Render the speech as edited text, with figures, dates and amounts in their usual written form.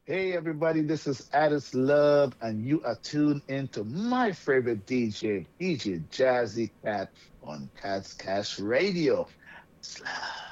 Hey everybody, this is Addis Love, and you are tuned into my favorite DJ, DJ Jazzy Cat on Cat's Cash Radio. It's love.